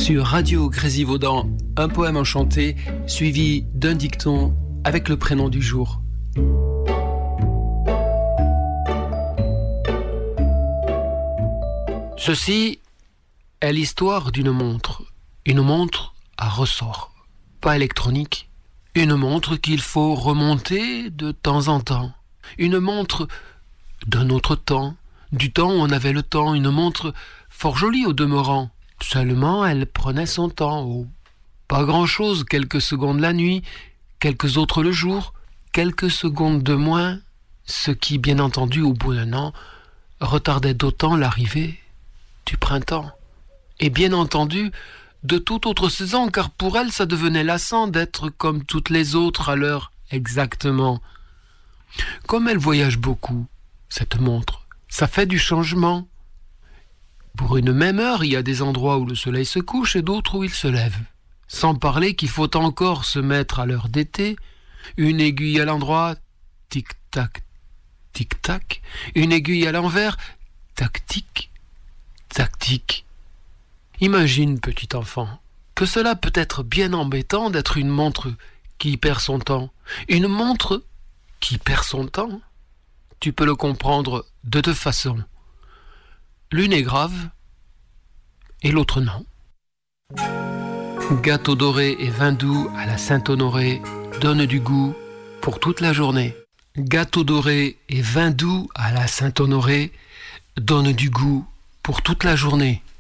Sur Radio Grésivaudan, un poème enchanté suivi d'un dicton avec le prénom du jour. Ceci est l'histoire d'une montre à ressort, pas électronique, une montre qu'il faut remonter de temps en temps, une montre d'un autre temps, du temps où on avait le temps, une montre fort jolie au demeurant. Seulement, elle prenait son temps. Oh, pas grand-chose, quelques secondes la nuit, quelques autres le jour, quelques secondes de moins, ce qui, bien entendu, au bout d'un an, retardait d'autant l'arrivée du printemps. Et bien entendu, de toute autre saison, car pour elle, ça devenait lassant d'être comme toutes les autres à l'heure exactement. Comme elle voyage beaucoup, cette montre, ça fait du changement. Pour une même heure, il y a des endroits où le soleil se couche et d'autres où il se lève. Sans parler qu'il faut encore se mettre à l'heure d'été, une aiguille à l'endroit, tic-tac, tic-tac, une aiguille à l'envers, tac-tic, tac-tic. Imagine, petit enfant, que cela peut être bien embêtant d'être une montre qui perd son temps. Une montre qui perd son temps? Tu peux le comprendre de deux façons. L'une est grave et l'autre non. Gâteau doré et vin doux à la Saint-Honoré donnent du goût pour toute la journée. Gâteau doré et vin doux à la Saint-Honoré donnent du goût pour toute la journée.